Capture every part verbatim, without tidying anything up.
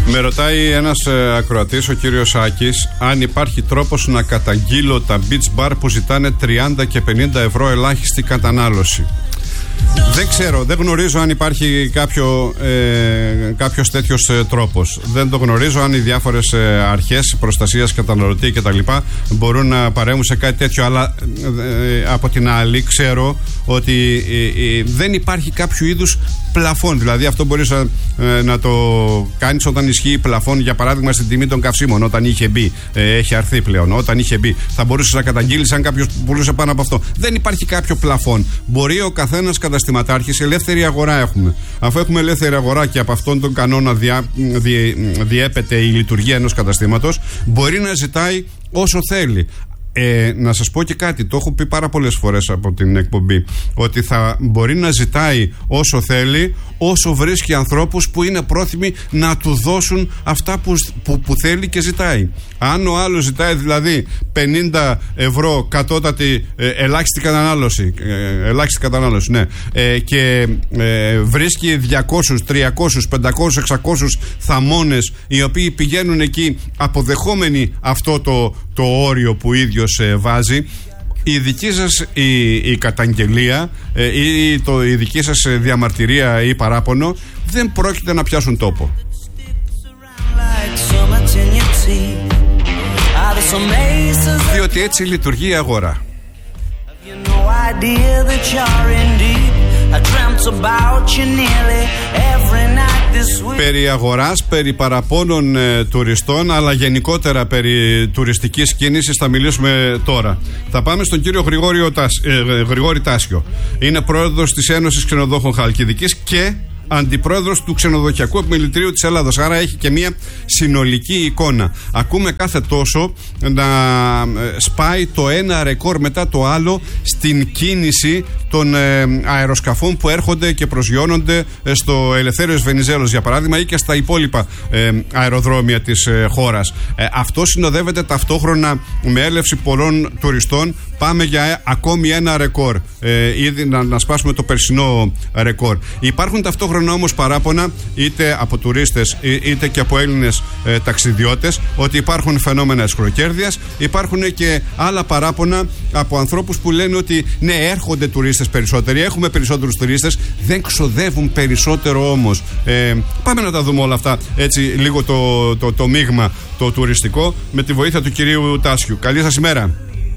Με ρωτάει ένας ε, ακροατής, ο κύριος Άκης, αν υπάρχει τρόπος να καταγγείλω τα beach bar που ζητάνε τριάντα και πενήντα ευρώ ελάχιστη κατανάλωση. Δεν ξέρω, δεν γνωρίζω αν υπάρχει κάποιο, ε, κάποιος τέτοιος ε, τρόπος. Δεν το γνωρίζω αν οι διάφορες ε, αρχές προστασίας καταναλωτή κτλ. Μπορούν να παρέμβουν σε κάτι τέτοιο. Αλλά ε, ε, από την άλλη ξέρω ότι ε, ε, δεν υπάρχει κάποιο είδους πλαφόν. Δηλαδή αυτό μπορείς να, ε, να το κάνεις όταν ισχύει πλαφόν, για παράδειγμα στην τιμή των καυσίμων. Όταν είχε μπει, ε, έχει αρθεί πλέον. Όταν είχε μπει, θα μπορούσες να καταγγείλεις αν κάποιος πουλούσε πάνω από αυτό. Δεν υπάρχει κάποιο πλαφόν. Μπορεί ο καθένας καταστηματάρχης, ελεύθερη αγορά έχουμε. Αφού έχουμε ελεύθερη αγορά και από αυτόν τον κανόνα διά, δι, διέπεται η λειτουργία ενός καταστήματος, μπορεί να ζητάει όσο θέλει. Ε, να σας πω και κάτι, το έχω πει πάρα πολλές φορές από την εκπομπή, ότι θα μπορεί να ζητάει όσο θέλει, όσο βρίσκει ανθρώπους που είναι πρόθυμοι να του δώσουν αυτά που, που, που θέλει και ζητάει. Αν ο άλλος ζητάει δηλαδή πενήντα ευρώ κατώτατη ε, ελάχιστη κατανάλωση, ε, ελάχιστη κατανάλωση ναι, ε, και ε, βρίσκει διακόσιους, τριακόσιους, πεντακόσιους, εξακόσιους θαμώνες οι οποίοι πηγαίνουν εκεί αποδεχόμενοι αυτό το, το όριο που ίδιος ε, βάζει, η δική σας η, η καταγγελία ε, ή το, η δική σας διαμαρτυρία ή παράπονο δεν πρόκειται να πιάσουν τόπο. Διότι έτσι λειτουργεί η αγορά. Περί αγοράς, περί παραπώνων ε, τουριστών, αλλά γενικότερα περί τουριστικής κίνησης θα μιλήσουμε τώρα. Θα πάμε στον κύριο Γρηγόριο Τάσ, ε, Γρηγόρη Τάσιο. Είναι πρόεδρος της Ένωσης Ξενοδόχων Χαλκιδικής και αντιπρόεδρος του Ξενοδοχειακού Επιμελητηρίου της Ελλάδος. Άρα έχει και μια συνολική εικόνα. Ακούμε κάθε τόσο να σπάει το ένα ρεκόρ μετά το άλλο στην κίνηση των ε, αεροσκαφών που έρχονται και προσγειώνονται στο Ελευθέριος Βενιζέλος, για παράδειγμα, ή και στα υπόλοιπα ε, αεροδρόμια της ε, χώρας. Ε, αυτό συνοδεύεται ταυτόχρονα με έλευση πολλών τουριστών. Πάμε για ε, ακόμη ένα ρεκόρ. Ε, ήδη να, να σπάσουμε το περσινό ρεκόρ. Υπάρχουν ταυτόχρονα όμως παράπονα είτε από τουρίστες είτε και από Έλληνες ε, ταξιδιώτες ότι υπάρχουν φαινόμενα εσχροκέρδειας. Υπάρχουν και άλλα παράπονα από ανθρώπους που λένε ότι ναι, έρχονται τουρίστες περισσότεροι, έχουμε περισσότερους τουρίστες, δεν ξοδεύουν περισσότερο όμως. Ε, πάμε να τα δούμε όλα αυτά, έτσι λίγο το, το, το μείγμα το τουριστικό με τη βοήθεια του κυρίου Τάσιου. Καλή σας ημέρα.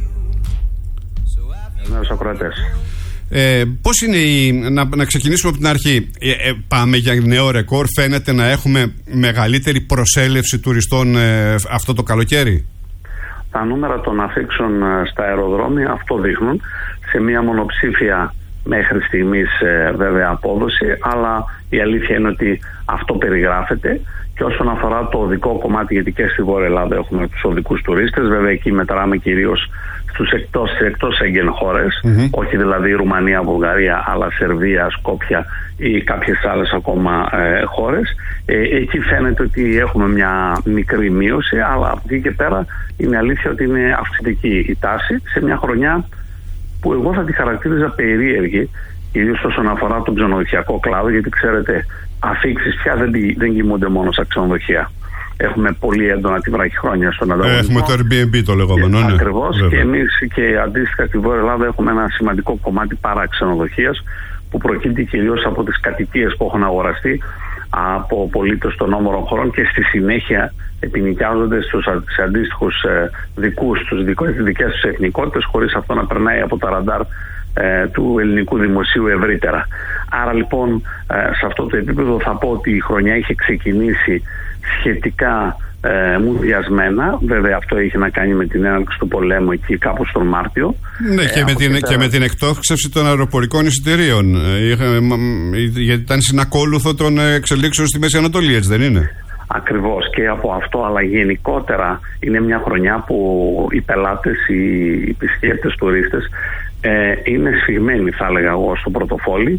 Καλημέρα Σοκράτες. Ε, πώς είναι η, να, να ξεκινήσουμε από την αρχή. ε, ε, Πάμε για νέο ρεκόρ. Φαίνεται να έχουμε μεγαλύτερη προσέλευση τουριστών ε, αυτό το καλοκαίρι. Τα νούμερα των αφήξεων στα αεροδρόμια αυτό δείχνουν, σε μια μονοψήφια μέχρι στιγμής ε, βέβαια απόδοση, αλλά η αλήθεια είναι ότι αυτό περιγράφεται. Και όσον αφορά το οδικό κομμάτι, γιατί και στη Βόρεια Ελλάδα έχουμε τους οδικούς τουρίστες, βέβαια εκεί μετράμε κυρίως στους εκτός, εκτός Σέγγεν χώρες, mm-hmm. όχι δηλαδή Ρουμανία, Βουλγαρία, αλλά Σερβία, Σκόπια ή κάποιες άλλες ακόμα ε, χώρες. Ε, εκεί φαίνεται ότι έχουμε μια μικρή μείωση, αλλά από εκεί και πέρα είναι αλήθεια ότι είναι αυξητική η τάση σε μια χρονιά που εγώ θα τη χαρακτήριζα περίεργη, κυρίως όσον αφορά τον ξενοδοχειακό κλάδο, γιατί ξέρετε, αφήξεις πια δεν, δεν κοιμούνται μόνο στα ξενοδοχεία. Έχουμε πολύ έντονα τη βραχυχρόνια στον ανταγωνισμό. Έχουμε το Airbnb το λεγόμενο. Ναι. Ακριβώς. Και εμείς και αντίστοιχα στη Βόρεια Ελλάδα έχουμε ένα σημαντικό κομμάτι παραξενοδοχείας που προκύπτει κυρίως από τις κατοικίες που έχουν αγοραστεί από πολίτες των όμορων χωρών και στη συνέχεια επινοικιάζονται στους αντίστοιχους ε, δικούς τους, δικές τους εθνικότητες, χωρίς αυτό να περνάει από τα ραντάρ ε, του ελληνικού δημοσίου ευρύτερα. Άρα λοιπόν ε, σε αυτό το επίπεδο θα πω ότι η χρονιά είχε ξεκινήσει σχετικά ε, μουδιασμένα. Βέβαια αυτό είχε να κάνει με την έναρξη του πολέμου εκεί κάπου τον Μάρτιο. Ναι, και, ε, με την, και, και με την εκτόξευση των αεροπορικών εισιτηρίων. Ε, γιατί ήταν συνακόλουθο των εξελίξεων στη Μέση Ανατολή, έτσι δεν είναι? Ακριβώς, και από αυτό, αλλά γενικότερα είναι μια χρονιά που οι πελάτες, οι επισκέπτες, τουρίστες ε, είναι σφιγμένοι, θα έλεγα εγώ, στο πορτοφόλι.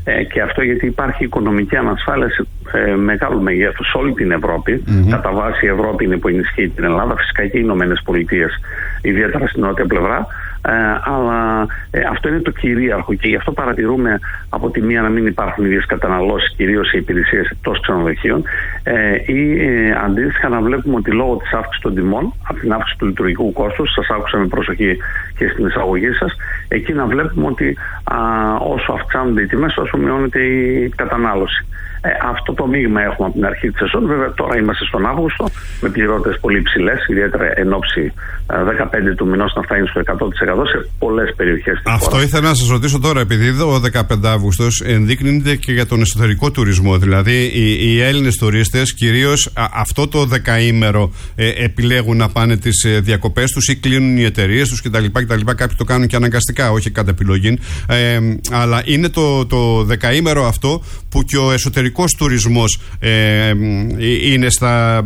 Ε, και αυτό γιατί υπάρχει οικονομική ανασφάλεια σε ε, μεγάλου μεγέθους σε όλη την Ευρώπη. Mm-hmm. Κατά βάση η Ευρώπη είναι που ενισχύει την Ελλάδα, φυσικά και οι Ηνωμένες Πολιτείες, ιδιαίτερα στην νότια πλευρά. Ε, αλλά ε, αυτό είναι το κυρίαρχο και γι' αυτό παρατηρούμε από τη μία να μην υπάρχουν ίδιες καταναλώσεις, κυρίως σε υπηρεσίες εκτός ξενοδοχείων, ε, ή ε, αντίστοιχα να βλέπουμε ότι λόγω της αύξησης των τιμών, από την αύξηση του λειτουργικού κόστους, σας άκουσα με προσοχή και στην εισαγωγή σας, εκεί να βλέπουμε ότι α, όσο αυξάνονται οι τιμές, όσο μειώνεται η κατανάλωση. Ε, αυτό το μείγμα έχουμε από την αρχή της σεζόν. Βέβαια, τώρα είμαστε στον Αύγουστο με πληρότητες πολύ υψηλές, ιδιαίτερα εν ώψη δεκαπέντε του μηνός να φτάνει στο εκατό τοις εκατό σε πολλές περιοχές της χώρας. Αυτό ήθελα να σας ρωτήσω τώρα, επειδή ο δεκαπέντε Αυγούστος ενδείκνυται και για τον εσωτερικό τουρισμό. Δηλαδή, οι, οι Έλληνες τουρίστες κυρίως α, αυτό το δεκαήμερο ε, επιλέγουν να πάνε τις ε, διακοπές τους ή κλείνουν οι εταιρείες τους κτλ. κτλ. Κάποιοι το κάνουν και αναγκαστικά, όχι κατά επιλογή. Ε, αλλά είναι το, το δεκαήμερο αυτό που και ο εσωτερικός τουρισμός ε, είναι στα,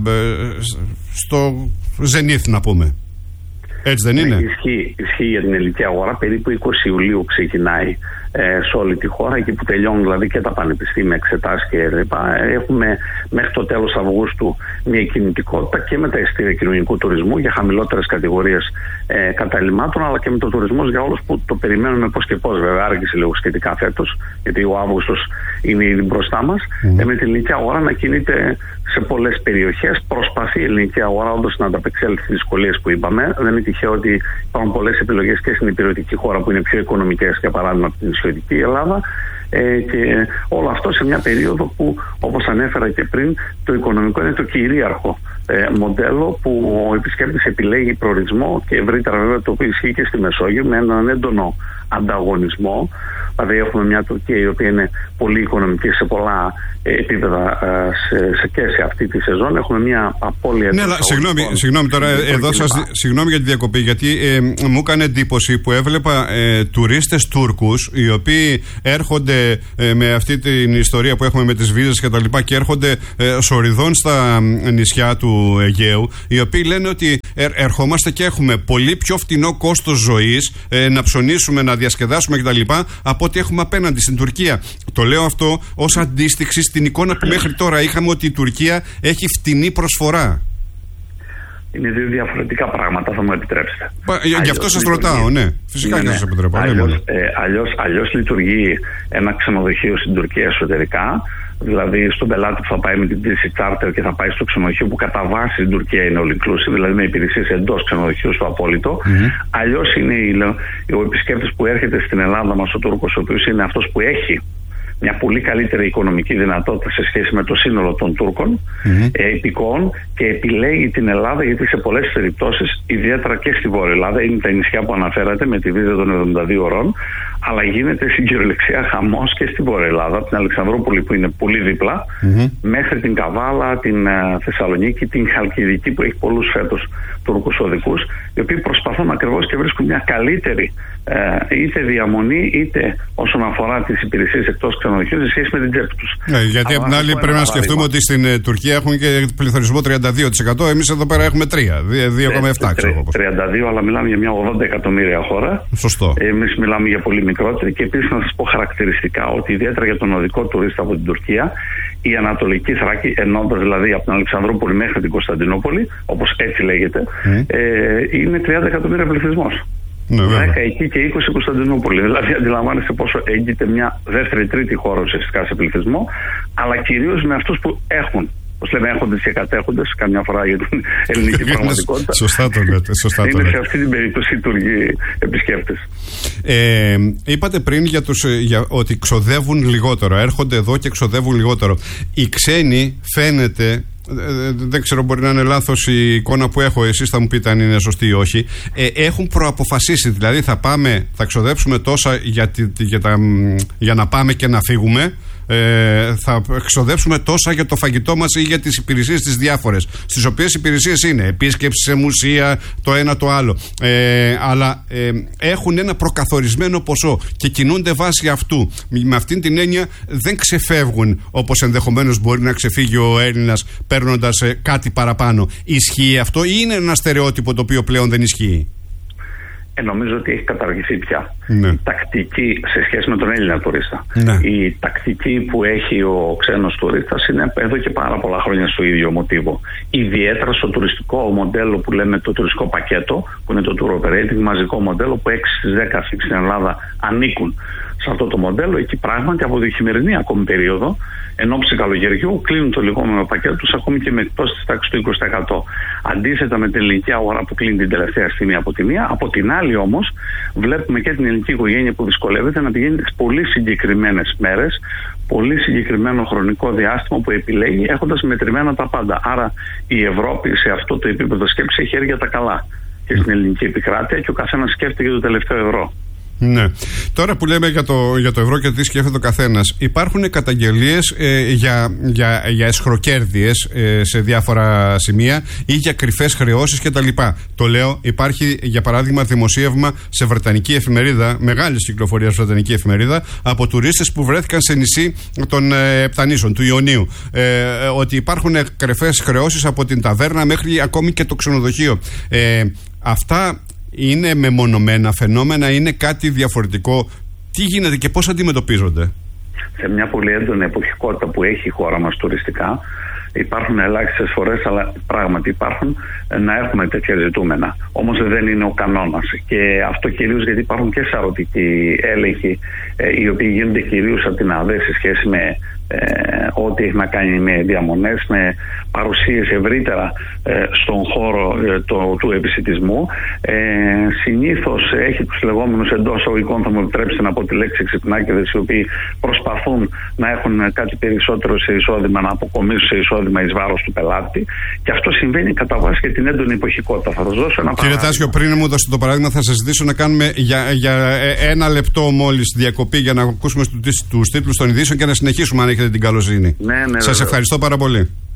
στο ζενήθ να πούμε. Έτσι δεν είναι? Ισχύει, ισχύει για την ελληνική αγορά. Περίπου είκοσι Ιουλίου ξεκινάει ε, σε όλη τη χώρα, εκεί που τελειώνουν δηλαδή και τα πανεπιστήμια, εξετάσεις και λοιπά. Έχουμε μέχρι το τέλος Αυγούστου μια κινητικότητα και με τα εισιτήρια κοινωνικού τουρισμού για χαμηλότερες κατηγορίες ε, καταλυμάτων, αλλά και με το τουρισμό για όλους που το περιμένουμε πώς και πώς. Βέβαια, άργησε λίγο σχετικά φέτος, γιατί ο Αύγουστος είναι ήδη μπροστά μας. Mm. Ε, με την ελληνική αγορά να κινείται σε πολλές περιοχές. Προσπαθεί η ελληνική αγορά όντως να ανταπεξέλθει στις δυσκολίες που είπαμε. Δεν είναι τυχαίο ότι υπάρχουν πολλές επιλογές και στην υπηρετική χώρα που είναι πιο οικονομικές, για παράδειγμα από την νησιωτική Ελλάδα. Ε, και όλο αυτό σε μια περίοδο που, όπως ανέφερα και πριν, το οικονομικό είναι το κυρίαρχο ε, μοντέλο που ο επισκέπτης επιλέγει προορισμό και ευρύτερα βέβαια το οποίο ισχύει και στη Μεσόγειο με έναν έντονο ανταγωνισμό. Δηλαδή έχουμε μια Τουρκία η οποία είναι πολύ οικονομική σε πολλά ε, επίπεδα σε, σε, και σε αυτή τη σεζόν. Έχουμε μια απώλεια. Ναι, αλλά συγγνώμη, συγγνώμη τώρα, εδώ σας, συγγνώμη για τη διακοπή, γιατί ε, μου έκανε εντύπωση που έβλεπα ε, τουρίστες Τούρκους οι οποίοι έρχονται ε, με αυτή την ιστορία που έχουμε με τις βίζες και τα λοιπά και έρχονται ε, σοριδών στα νησιά του Αιγαίου, οι οποίοι λένε ότι ε, ερχόμαστε και έχουμε πολύ πιο φτηνό κόστος ζωής, ε, να ψωνίσουμε, να διασκεδάσουμε κτλ. Από ό,τι έχουμε απέναντι στην Τουρκία. Το λέω αυτό ως αντίστοιξη στην εικόνα που μέχρι τώρα είχαμε ότι η Τουρκία έχει φτηνή προσφορά. Είναι δύο διαφορετικά πράγματα, θα μου επιτρέψετε. Γι' αυτό σας ρωτάω, ναι. Φυσικά ναι, και σας επιτρέπω. Αλλιώς, ε, αλλιώς, αλλιώς λειτουργεί ένα ξενοδοχείο στην Τουρκία εσωτερικά. Δηλαδή στον πελάτη που θα πάει με την πτήση charter και θα πάει στο ξενοδοχείο που κατά βάση στην Τουρκία είναι all inclusive, δηλαδή με υπηρεσίες εντός ξενοδοχείου στο απόλυτο. Mm-hmm. Αλλιώς είναι ο επισκέπτης που έρχεται στην Ελλάδα μας, ο Τούρκος, ο οποίος είναι αυτός που έχει μια πολύ καλύτερη οικονομική δυνατότητα σε σχέση με το σύνολο των Τούρκων mm-hmm. ε, υπηκόων και επιλέγει την Ελλάδα, γιατί σε πολλές περιπτώσεις, ιδιαίτερα και στη Βόρεια Ελλάδα, είναι τα νησιά που αναφέρατε με τη βίζα των εβδομήντα δύο ωρών, αλλά γίνεται στην κυριολεξία χαμός και στη Βόρεια Ελλάδα, από την Αλεξανδρούπολη που είναι πολύ δίπλα, mm-hmm. μέχρι την Καβάλα, την uh, Θεσσαλονίκη, την Χαλκιδική που έχει πολλούς φέτος Τούρκους οδικούς, οι οποίοι προσπαθούν ακριβώς και βρίσκουν μια καλύτερη uh, είτε διαμονή είτε όσον αφορά τις υπηρεσίες εκτός ξενοδοχείου σε σχέση με την τσέπη τους. Ναι, γιατί από την άλλη πρέπει να σκεφτούμε ότι στην uh, Τουρκία έχουν και πληθωρισμό τριάντα δύο τοις εκατό, εμείς εδώ πέρα έχουμε τρία, δύο κόμμα επτά τοις εκατό. τριάντα δύο, αλλά μιλάμε για μια ογδόντα εκατομμύρια χώρα. Σωστό. Εμείς μιλάμε για πολύ μικρότερη και επίσης να σας πω χαρακτηριστικά ότι ιδιαίτερα για τον οδικό τουρίστα από την Τουρκία, η Ανατολική Θράκη, ενώντας δηλαδή από την Αλεξανδρούπολη μέχρι την Κωνσταντινούπολη, όπως έτσι λέγεται, mm. ε, είναι τριάντα εκατομμύρια πληθυσμός. Ναι, δέκα εκεί και είκοσι Κωνσταντινούπολη. Δηλαδή αντιλαμβάνεστε πόσο έγκυται μια δεύτερη-τρίτη χώρα ουσιαστικά σε πληθυσμό, αλλά κυρίως με αυτούς που έχουν. Πώς λέμε, έχοντες και κατέχοντες, καμιά φορά για την ελληνική πραγματικότητα. Σωστά το λέτε. Σωστά το είναι λέτε. Σε αυτή την περίπτωση οι Τούρκοι επισκέπτες. Ε, είπατε πριν για τους, για, ότι ξοδεύουν λιγότερο. Έρχονται εδώ και ξοδεύουν λιγότερο. Οι ξένοι φαίνεται. Δεν ξέρω, μπορεί να είναι λάθος η εικόνα που έχω, εσείς θα μου πείτε αν είναι σωστή ή όχι. Ε, έχουν προαποφασίσει, δηλαδή θα πάμε, θα ξοδέψουμε τόσα για, για, τα, για να πάμε και να φύγουμε. Ε, θα ξοδέψουμε τόσα για το φαγητό μας ή για τις υπηρεσίες τις διάφορες, στις οποίες υπηρεσίες είναι επίσκεψη σε μουσεία, το ένα το άλλο, ε, αλλά ε, έχουν ένα προκαθορισμένο ποσό και κινούνται βάσει αυτού. Με αυτήν την έννοια δεν ξεφεύγουν όπως ενδεχομένως μπορεί να ξεφύγει ο Έλληνας παίρνοντας ε, κάτι παραπάνω. Ισχύει αυτό ή είναι ένα στερεότυπο το οποίο πλέον δεν ισχύει? Ε, νομίζω ότι έχει καταργηθεί πια. Ναι. Η τακτική, σε σχέση με τον Έλληνα τουρίστα, ναι. η τακτική που έχει ο ξένος τουρίστας είναι εδώ και πάρα πολλά χρόνια στο ίδιο μοτίβο. Ιδιαίτερα στο τουριστικό μοντέλο που λέμε το τουριστικό πακέτο, που είναι το tour operating, μαζικό μοντέλο που έξι στις δέκα αφήξεις στην Ελλάδα ανήκουν σε αυτό το μοντέλο. Εκεί πράγματι από τη χειμερινή ακόμη περίοδο, εν ώψη καλοκαιριού, κλείνουν το λεγόμενο πακέτο τους ακόμη και με εκτός της τάξης του είκοσι τοις εκατό. Αντίθετα με την ελληνική αγορά που κλείνει την τελευταία στιγμή από τη μία, από την άλλη όμως βλέπουμε και την ελληνική οικογένεια που δυσκολεύεται να πηγαίνει τις πολύ συγκεκριμένες μέρες, πολύ συγκεκριμένο χρονικό διάστημα που επιλέγει, έχοντας μετρημένα τα πάντα. Άρα η Ευρώπη σε αυτό το επίπεδο σκέψη έχει χέρια τα καλά και στην ελληνική επικράτεια και ο καθένας σκέφτεται για το τελευταίο ευρώ. Ναι. Τώρα που λέμε για το, για το ευρώ και τι σκέφτεται ο καθένας, υπάρχουν καταγγελίες ε, για, για, για εσχροκέρδειες ε, σε διάφορα σημεία ή για κρυφές χρεώσεις κτλ. Το λέω, υπάρχει για παράδειγμα δημοσίευμα σε βρετανική εφημερίδα, μεγάλης κυκλοφορίας βρετανική εφημερίδα, από τουρίστες που βρέθηκαν σε νησί των ε, Επτανήσων, του Ιωνίου. Ε, ε, ότι υπάρχουν κρυφές χρεώσεις από την ταβέρνα μέχρι ακόμη και το ξενοδοχείο. Ε, αυτά. Είναι μεμονωμένα φαινόμενα, είναι κάτι διαφορετικό? Τι γίνεται και πώς αντιμετωπίζονται? Σε μια πολύ έντονη εποχικότητα που έχει η χώρα μας τουριστικά, υπάρχουν ελάχιστες φορές, αλλά πράγματι υπάρχουν, να έχουμε τέτοια ζητούμενα. Όμως δεν είναι ο κανόνας. Και αυτό κυρίως γιατί υπάρχουν και σαρωτικοί έλεγχοι, ε, οι οποίοι γίνονται κυρίως από την ΑΔΕ σε σχέση με ε, ό,τι έχει να κάνει με διαμονές, με παρουσίες ευρύτερα ε, στον χώρο ε, το, του επισιτισμού. Ε, συνήθως έχει τους λεγόμενους εντός εισαγωγικών, θα μου επιτρέψετε να πω τη λέξη, ξυπνάκηδες, οι οποίοι προσπαθούν να έχουν κάτι περισσότερο σε εισόδημα, να αποκομίσουν σε εισόδημα εις βάρος του πελάτη, και αυτό συμβαίνει κατά βάση και την έντονη εποχικότητα. Θα σας δώσω ένα Κύριε Τάσιο, πριν μου δώσετε το παράδειγμα, θα σας ζητήσω να κάνουμε για, για ένα λεπτό μόλις διακοπή για να ακούσουμε τους τίτλους των ειδήσεων και να συνεχίσουμε αν έχετε την καλοσύνη. Ναι, ναι, σας ευχαριστώ πάρα πολύ.